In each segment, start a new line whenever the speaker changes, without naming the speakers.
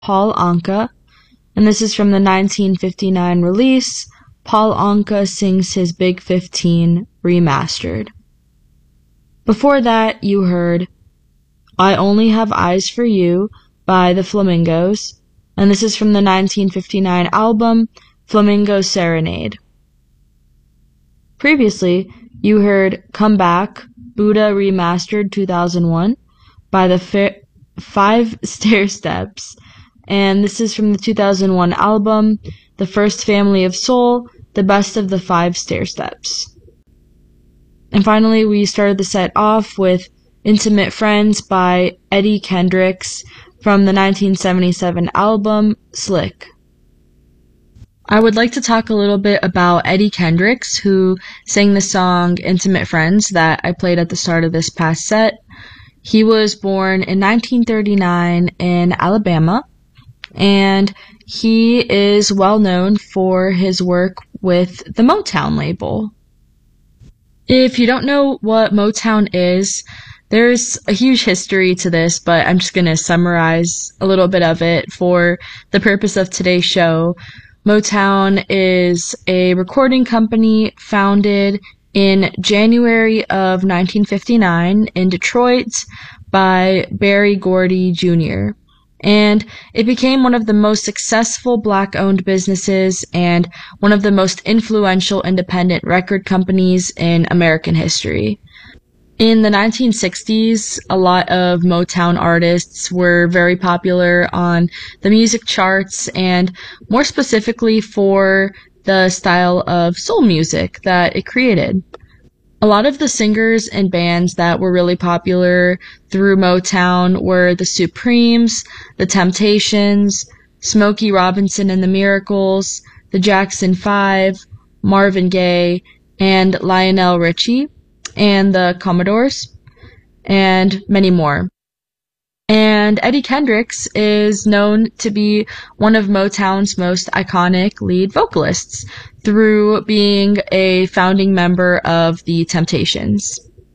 Paul Anka, and this is from the 1959 release, Paul Anka Sings His Big 15 Remastered. Before that, you heard I Only Have Eyes for You by the Flamingos, and this is from the 1959 album Flamingo Serenade. Previously, you heard Come Back, Buddha Remastered 2001 by the Five Stairsteps, and this is from the 2001 album The First Family of Soul, The Best of the Five Stairsteps. And finally, we started the set off with Intimate Friends by Eddie Kendricks from the 1977 album Slick. I would like to talk a little bit about Eddie Kendricks, who sang the song Intimate Friends that I played at the start of this past set. He was born in 1939 in Alabama, and he is well known for his work with the Motown label. If you don't know what Motown is, there's a huge history to this, but I'm just going to summarize a little bit of it for the purpose of today's show. Motown is a recording company founded in January of 1959 in Detroit by Berry Gordy Jr., and it became one of the most successful black-owned businesses and one of the most influential independent record companies in American history. In the 1960s, a lot of Motown artists were very popular on the music charts, and more specifically for the style of soul music that it created. A lot of the singers and bands that were really popular through Motown were the Supremes, the Temptations, Smokey Robinson and the Miracles, the Jackson 5, Marvin Gaye, and Lionel Richie, and the Commodores, and many more. And Eddie Kendricks is known to be one of Motown's most iconic lead vocalists through being a founding member of the Temptations.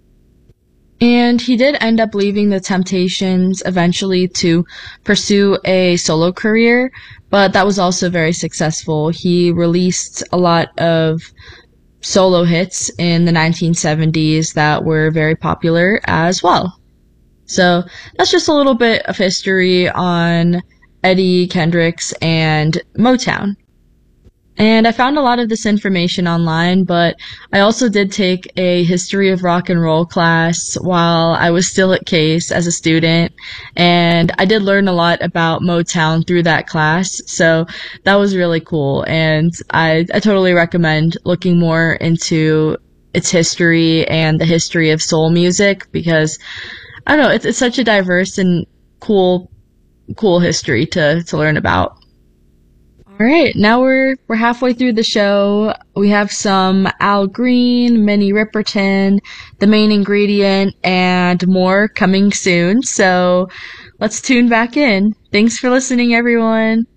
And he did end up leaving the Temptations eventually to pursue a solo career, but that was also very successful. He released a lot of solo hits in the 1970s that were very popular as well. So that's just a little bit of history on Eddie Kendricks and Motown. And I found a lot of this information online, but I also did take a history of rock and roll class while I was still at Case as a student, and I did learn a lot about Motown through that class, so that was really cool, and I totally recommend looking more into its history and the history of soul music, because I don't know, it's such a diverse and cool history to learn about. Alright, now we're halfway through the show. We have some Al Green, Minnie Riperton, The Main Ingredient, and more coming soon, so let's tune back in. Thanks for listening, everyone.